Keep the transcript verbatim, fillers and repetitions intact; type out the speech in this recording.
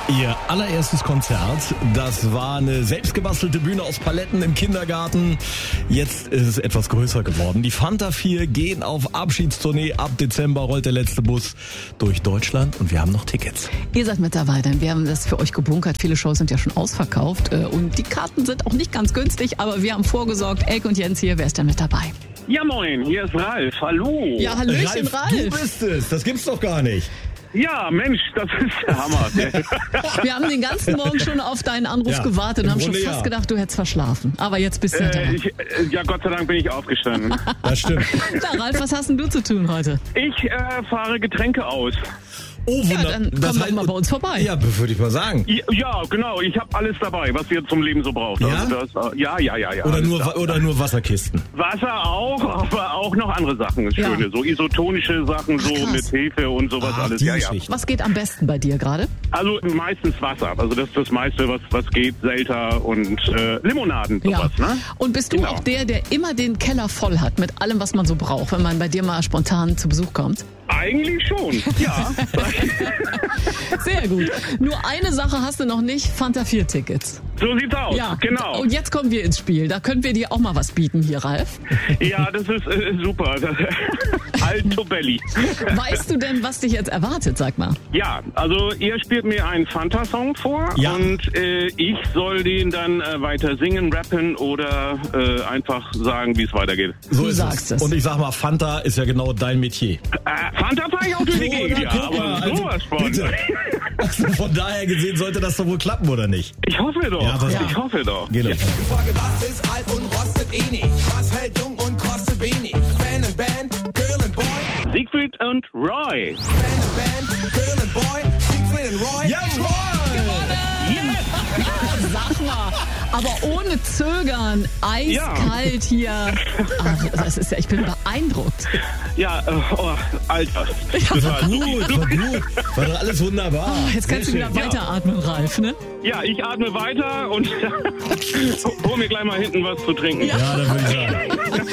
Ihr allererstes Konzert, das war eine selbstgebastelte Bühne aus Paletten im Kindergarten. Jetzt ist es etwas größer geworden. Die Fanta vier gehen auf Abschiedstournee. Ab Dezember rollt der letzte Bus durch Deutschland und wir haben noch Tickets. Ihr seid mit dabei, denn wir haben das für euch gebunkert. Viele Shows sind ja schon ausverkauft und die Karten sind auch nicht ganz günstig, aber wir haben vorgesorgt. Elke und Jens hier, wer ist denn mit dabei? Ja moin, hier ist Ralf, hallo. Ja, Hallöchen, Ralf. Du bist es, das gibt's doch gar nicht. Ja, Mensch, das ist der Hammer. Wir haben den ganzen Morgen schon auf deinen Anruf Ja, gewartet und im haben schon Grunde fast ja. gedacht, du hättest verschlafen. Aber jetzt bist du ja da. äh, ich, äh, ja, Gott sei Dank bin ich aufgestanden. Das stimmt. Na, Ralf, was hast denn du zu tun heute? Ich äh, fahre Getränke aus. Oh, Ja, wunder- dann das komm doch heißt- mal bei uns vorbei. Ja, würde ich mal sagen. Ja, ja, genau, ich habe alles dabei, was ihr zum Leben so braucht. Ja? Also das, äh, ja, ja, ja, ja. Oder alles nur, da. Wa- oder nur Wasserkisten. Wasser auch, aber auch noch andere Sachen. Ja. Schöne, so isotonische Sachen, so krass. mit Hefe und sowas Ah, alles. die Ja, ja. Geschichte. Was geht am besten bei dir gerade? Also meistens Wasser. Also das ist das meiste, was, was geht. Selter und äh, Limonaden, sowas, ne? Und bist du Genau. auch der, der immer den Keller voll hat mit allem, was man so braucht, wenn man bei dir mal spontan zu Besuch kommt? Eigentlich schon, ja. Sehr gut. Nur eine Sache hast du noch nicht, Fanta vier Tickets. So sieht's aus, Ja, genau. Und jetzt kommen wir ins Spiel. Da können wir dir auch mal was bieten hier, Ralf. Ja, das ist äh, super. Alto Belly. Weißt du denn, was dich jetzt erwartet, sag mal? Ja, also ihr spielt mir einen Fanta-Song vor Ja. und äh, ich soll den dann äh, weiter singen, rappen oder äh, einfach sagen, wie es weitergeht. So Du ist sagst es. Und ich sag mal, Fanta ist ja genau dein Metier. Äh, Fanta fahre ich auch durch die So, Gegend, na, ja, guck mal, aber also, sowas von. bitte. Also von daher gesehen sollte das doch wohl klappen, oder nicht? Ich hoffe doch, Ja, pass auf. ich hoffe doch. Geh los. Die Frage, was ist alt und rostet eh nicht? Was hält jung und kostet wenig? Fan and Band, Girl and Boy. Siegfried und Roy. Fan and Band, Girl and Boy. Siegfried and Roy. Jawohl! Sag mal, aber ohne Zögern, eiskalt hier. Ach, das ist ja, ich bin beeindruckt. Ja, äh, oh, Alter. Das war gut, war gut. War doch alles wunderbar. Oh, jetzt kannst du Sehr wieder schön. weiteratmen, Ralf, ne? Ja, ich atme weiter und hol mir gleich mal hinten was zu trinken. Ja, dann würde ich sagen.